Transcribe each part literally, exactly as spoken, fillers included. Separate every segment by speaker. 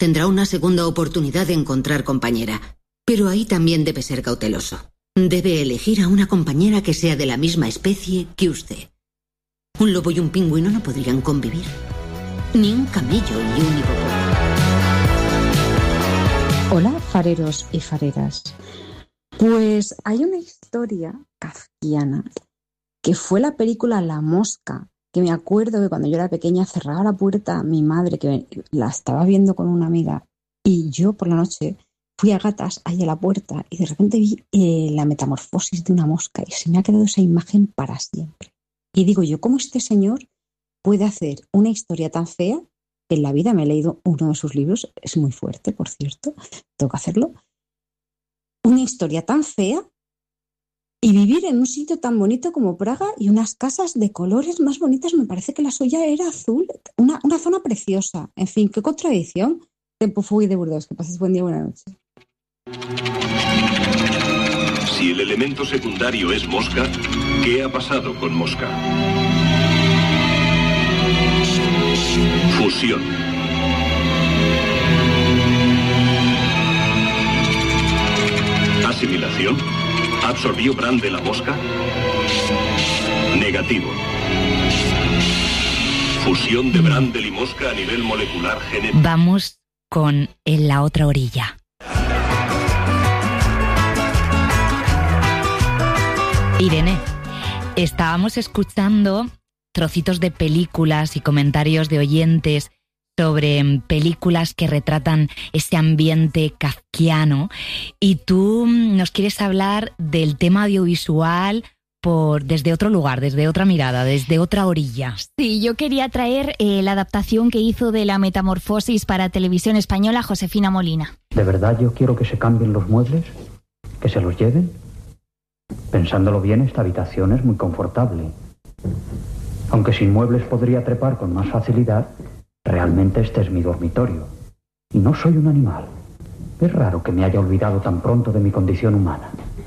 Speaker 1: Tendrá una segunda oportunidad de encontrar compañera, pero ahí también debe ser cauteloso. Debe elegir a una compañera que sea de la misma especie que usted. Un lobo y un pingüino no podrían convivir. Ni un camello y un hipopótamo.
Speaker 2: Hola, fareros y fareras. Pues hay una historia kafkiana que fue la película La Mosca, que me acuerdo que cuando yo era pequeña cerraba la puerta a mi madre, que la estaba viendo con una amiga, y yo por la noche fui a gatas ahí a la puerta y de repente vi eh, la metamorfosis de una mosca y se me ha quedado esa imagen para siempre. Y digo yo, ¿cómo este señor puede hacer una historia tan fea? En la vida me he leído uno de sus libros, es muy fuerte, por cierto, tengo que hacerlo. Una historia tan fea y vivir en un sitio tan bonito como Praga y unas casas de colores más bonitas. Me parece que la suya era azul, una, una zona preciosa. En fin, qué contradicción. Tempo Fugui de Burdeos. Que pases buen día, buena noche.
Speaker 3: Si el elemento secundario es mosca, ¿qué ha pasado con mosca? Fusión. Asimilación. ¿Absorbió Bran de la mosca? Negativo. Fusión de Brandel y mosca a nivel molecular genético.
Speaker 4: Vamos con En la otra orilla. Irene, estábamos escuchando trocitos de películas y comentarios de oyentes sobre películas que retratan ese ambiente kafkiano, y tú nos quieres hablar del tema audiovisual por desde otro lugar, desde otra mirada, desde otra orilla.
Speaker 5: Sí, yo quería traer eh, la adaptación que hizo de La Metamorfosis para Televisión Española Josefina Molina.
Speaker 6: ¿De verdad yo quiero que se cambien los muebles? ¿Que se los lleven? Pensándolo bien, esta habitación es muy confortable. Aunque sin muebles podría trepar con más facilidad, realmente este es mi dormitorio. Y no soy un animal. Es raro que me haya olvidado tan pronto de mi condición humana.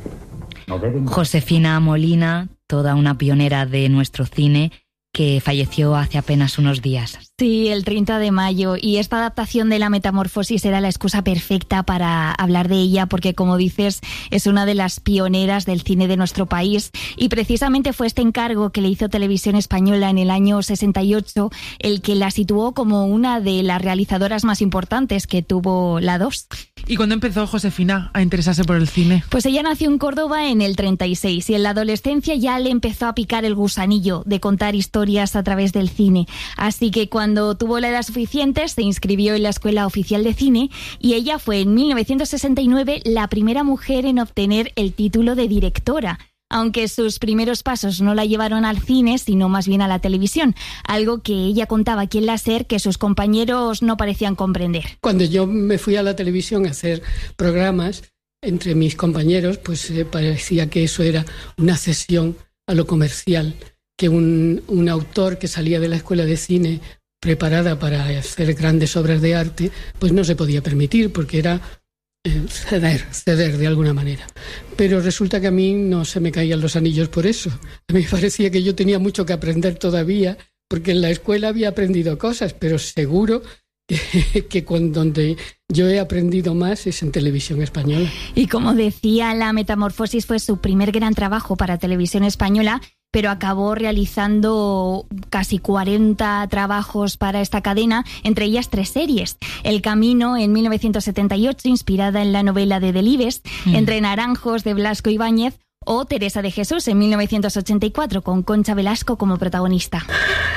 Speaker 6: No deben...
Speaker 4: Josefina Molina, toda una pionera de nuestro cine, que falleció hace apenas unos días.
Speaker 5: Sí, el treinta de mayo, y esta adaptación de La Metamorfosis era la excusa perfecta para hablar de ella, porque como dices, es una de las pioneras del cine de nuestro país, y precisamente fue este encargo que le hizo Televisión Española en el año sesenta y ocho el que la situó como una de las realizadoras más importantes que tuvo la dos.
Speaker 7: ¿Y cuándo empezó Josefina a interesarse por el cine?
Speaker 5: Pues ella nació en Córdoba en el treinta y seis, y en la adolescencia ya le empezó a picar el gusanillo de contar historias a través del cine. Así que cuando tuvo la edad suficiente se inscribió en la Escuela Oficial de Cine, y ella fue en mil novecientos sesenta y nueve la primera mujer en obtener el título de directora, aunque sus primeros pasos no la llevaron al cine, sino más bien a la televisión, algo que ella contaba aquí en la SER que sus compañeros no parecían comprender.
Speaker 8: Cuando yo me fui a la televisión a hacer programas entre mis compañeros, pues eh, parecía que eso era una cesión a lo comercial, que un, un autor que salía de la escuela de cine preparada para hacer grandes obras de arte, pues no se podía permitir, porque era eh, ceder, ceder de alguna manera. Pero resulta que a mí no se me caían los anillos por eso. A mí me parecía que yo tenía mucho que aprender todavía, porque en la escuela había aprendido cosas, pero seguro que, que con donde yo he aprendido más es en Televisión Española.
Speaker 5: Y como decía, La Metamorfosis fue su primer gran trabajo para Televisión Española, pero acabó realizando casi cuarenta trabajos para esta cadena, entre ellas tres series. El Camino, en mil novecientos setenta y ocho, inspirada en la novela de Delibes, mm. Entre Naranjos, de Blasco Ibáñez, o Teresa de Jesús, en mil novecientos ochenta y cuatro, con Concha Velasco como protagonista.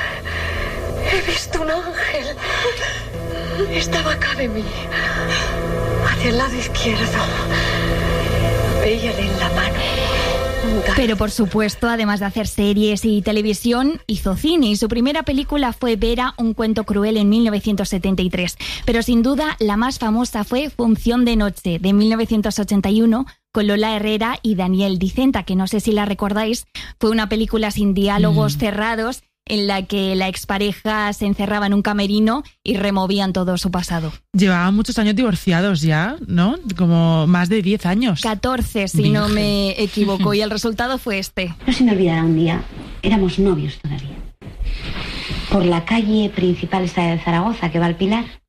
Speaker 9: He visto un ángel. Estaba acá de mí, hacia el lado izquierdo. Veíale en la mano.
Speaker 5: Pero por supuesto, además de hacer series y televisión, hizo cine, y su primera película fue Vera, un cuento cruel, en mil novecientos setenta y tres. Pero sin duda la más famosa fue Función de noche, de mil novecientos ochenta y uno, con Lola Herrera y Daniel Dicenta, que no sé si la recordáis. Fue una película sin diálogos mm. cerrados, en la que la expareja se encerraba en un camerino y removían todo su pasado.
Speaker 7: Llevaban muchos años divorciados ya, ¿no? Como más de diez años.
Speaker 5: catorce, si Virgen. No me equivoco, y el resultado fue este.
Speaker 10: No se me olvidará un día, éramos novios todavía. Por la calle principal esta de Zaragoza, que va al Pilar,